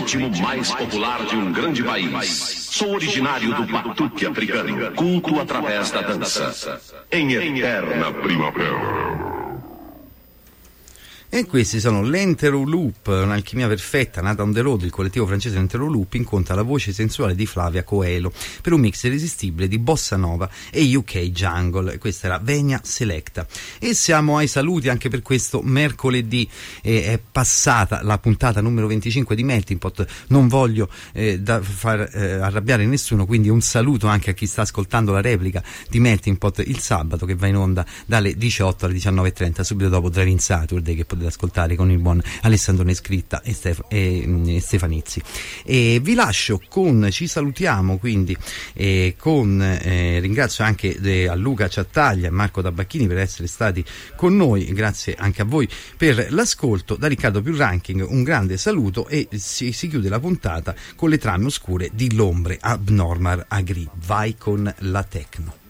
ritmo mais popular de um grande país. Sou originário do batuque africano, culto através da dança, em eterna primavera. E questi sono l'Entero Loop, un'alchimia perfetta, nata on the road, il collettivo francese Entero Loop incontra la voce sensuale di Flavia Coelho per un mix irresistibile di bossa nova e UK jungle. Questa era Venia Selecta. E siamo ai saluti anche per questo mercoledì. È passata la puntata numero 25 di Melting Pot, non voglio far arrabbiare nessuno, quindi un saluto anche a chi sta ascoltando la replica di Melting Pot il sabato, che va in onda dalle 18 alle 19.30 subito dopo Driving Saturday, che potete ascoltare con il buon Alessandro Scritta e Stefanizzi. E vi lascio ci salutiamo quindi ringrazio anche a Luca Ciattaglia e Marco Tabacchini per essere stati con noi, grazie anche a voi per l'ascolto. Da Riccardo Più Ranking un grande saluto e si chiude la puntata con le trame oscure di L'Ombre Abnormal Agri. Vai con la techno.